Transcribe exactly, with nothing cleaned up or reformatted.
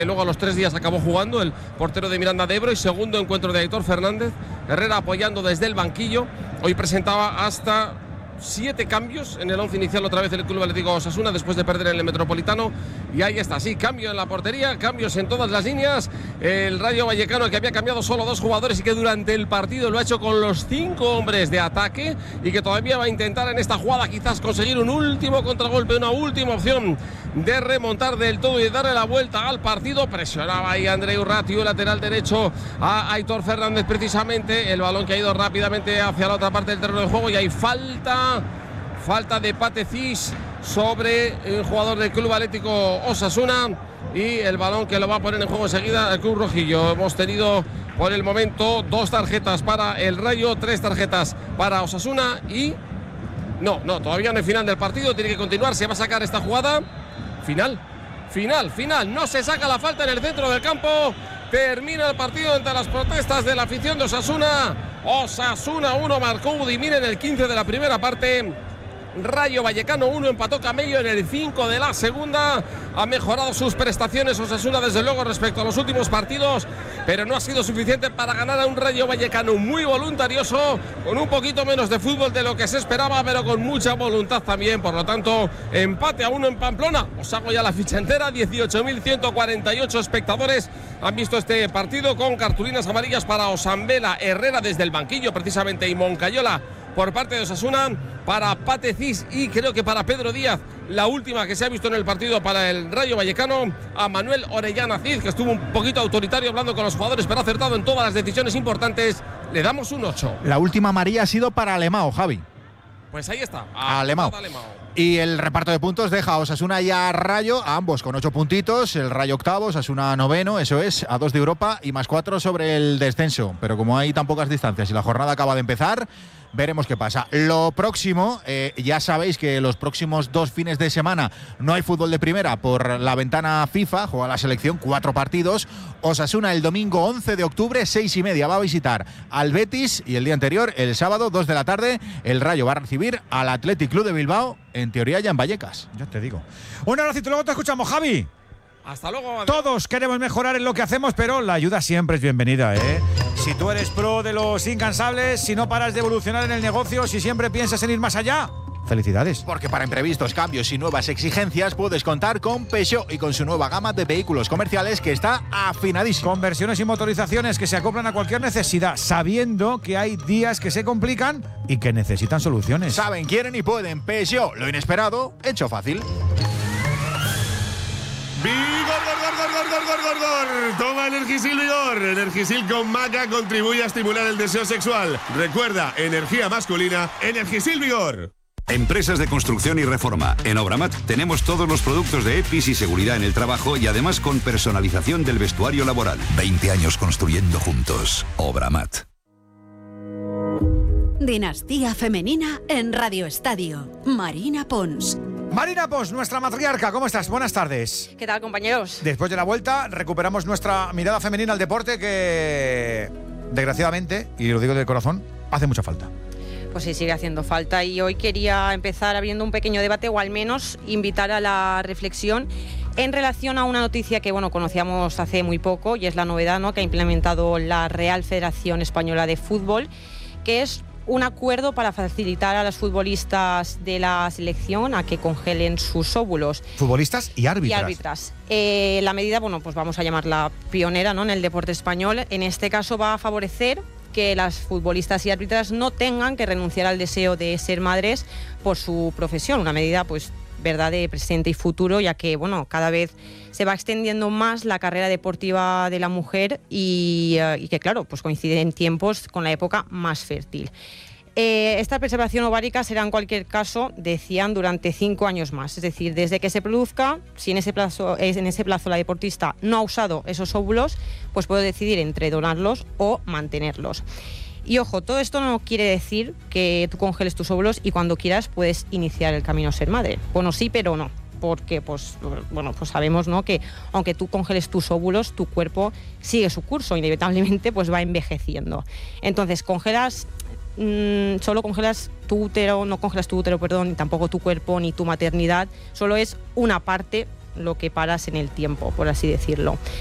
Luego a los tres días acabó jugando el portero de Miranda de Ebro y segundo encuentro de Aitor Fernández. Herrera apoyando desde el banquillo. Hoy presentaba hasta siete cambios en el once inicial otra vez el Club Atlético Osasuna después de perder en el Metropolitano. Y ahí está, sí, cambio en la portería, cambios en todas las líneas. El Rayo Vallecano, que había cambiado solo dos jugadores y que durante el partido lo ha hecho con los cinco hombres de ataque y que todavía va a intentar en esta jugada quizás conseguir un último contragolpe, una última opción de remontar del todo y de darle la vuelta al partido. Presionaba ahí Andrei Urratiu, lateral derecho, a Aitor Fernández precisamente. El balón que ha ido rápidamente hacia la otra parte del terreno de juego y hay falta, falta de Patecís sobre el jugador del Club Atlético Osasuna y el balón que lo va a poner en juego enseguida el Club Rojillo. Hemos tenido por el momento dos tarjetas para el Rayo, tres tarjetas para Osasuna y no, no, todavía no hay final del partido, tiene que continuar, se va a sacar esta jugada. Final, final, final, no se saca la falta en el centro del campo, termina el partido entre las protestas de la afición de Osasuna. Osasuna uno, marcó Udimir en el quince de la primera parte. Rayo Vallecano uno, empató Camello en el cinco de la segunda. Ha mejorado sus prestaciones Osasuna desde luego respecto a los últimos partidos, pero no ha sido suficiente para ganar a un Rayo Vallecano muy voluntarioso, con un poquito menos de fútbol de lo que se esperaba, pero con mucha voluntad también. Por lo tanto, empate a uno en Pamplona. Os hago ya la ficha entera. dieciocho mil ciento cuarenta y ocho espectadores han visto este partido, con cartulinas amarillas para Osambela, Herrera desde el banquillo precisamente y Moncayola por parte de Osasuna, para Patecís y creo que para Pedro Díaz, la última que se ha visto en el partido para el Rayo Vallecano. A Manuel Orellana Cid, que estuvo un poquito autoritario hablando con los jugadores, pero ha acertado en todas las decisiones importantes. Le damos un ocho. La última amarilla ha sido para Alemão, Javi. Pues ahí está, a Alemão. Y el reparto de puntos deja a Osasuna y a Rayo, a ambos con ocho puntitos. El Rayo octavo, Osasuna noveno, eso es, a dos de Europa y más cuatro sobre el descenso. Pero como hay tan pocas distancias y la jornada acaba de empezar, veremos qué pasa. Lo próximo, eh, ya sabéis que los próximos dos fines de semana no hay fútbol de primera por la ventana FIFA, juega la selección, cuatro partidos. Osasuna el domingo once de octubre, seis y media, va a visitar al Betis y el día anterior, el sábado, dos de la tarde, el Rayo va a recibir al Athletic Club de Bilbao, en teoría ya en Vallecas. Ya te digo. Un abrazo, luego te escuchamos, Javi. Hasta luego. Adiós. Todos queremos mejorar en lo que hacemos, pero la ayuda siempre es bienvenida, ¿eh? Si tú eres pro de los incansables, si no paras de evolucionar en el negocio, si siempre piensas en ir más allá, felicidades. Porque para imprevistos, cambios y nuevas exigencias puedes contar con Peugeot y con su nueva gama de vehículos comerciales que está afinadísima. Conversiones y motorizaciones que se acoplan a cualquier necesidad, sabiendo que hay días que se complican y que necesitan soluciones. Saben, quieren y pueden. Peugeot, lo inesperado, hecho fácil. ¡Vigor, gor, gor, gor, gor, gor, gor, gor! Toma Energisil Vigor. Energisil con maca contribuye a estimular el deseo sexual. Recuerda, energía masculina, Energisil Vigor. Empresas de construcción y reforma. En Obramat tenemos todos los productos de EPIs y seguridad en el trabajo y además con personalización del vestuario laboral. veinte años construyendo juntos. Obramat. Dinastía femenina en Radio Estadio. Marina Pons. Marina Pons, nuestra matriarca, ¿cómo estás? Buenas tardes. ¿Qué tal, compañeros? Después de la vuelta, recuperamos nuestra mirada femenina al deporte que, desgraciadamente, y lo digo de corazón, hace mucha falta. Pues sí, sigue haciendo falta y hoy quería empezar abriendo un pequeño debate o al menos invitar a la reflexión en relación a una noticia que, bueno, conocíamos hace muy poco y es la novedad, ¿no?, que ha implementado la Real Federación Española de Fútbol, que es un acuerdo para facilitar a las futbolistas de la selección a que congelen sus óvulos. Futbolistas y árbitras. Y árbitras. Eh, la medida, bueno, pues vamos a llamarla pionera, ¿no?, en el deporte español. En este caso va a favorecer que las futbolistas y árbitras no tengan que renunciar al deseo de ser madres por su profesión. Una medida, pues, verdad, de presente y futuro, ya que, bueno, cada vez se va extendiendo más la carrera deportiva de la mujer y, uh, y que, claro, pues coincide en tiempos con la época más fértil. Eh, esta preservación ovárica será, en cualquier caso, decían, durante cinco años más. Es decir, desde que se produzca, si en ese plazo, en ese plazo la deportista no ha usado esos óvulos, pues puede decidir entre donarlos o mantenerlos. Y ojo, todo esto no quiere decir que tú congeles tus óvulos y cuando quieras puedes iniciar el camino a ser madre. Bueno, sí, pero no. Porque, pues, bueno, pues sabemos, ¿no?, que aunque tú congeles tus óvulos, tu cuerpo sigue su curso, inevitablemente pues va envejeciendo. Entonces, congelas, mmm, solo congelas tu útero, no congelas tu útero, perdón, ni tampoco tu cuerpo, ni tu maternidad, solo es una parte lo que paras en el tiempo, por así decirlo.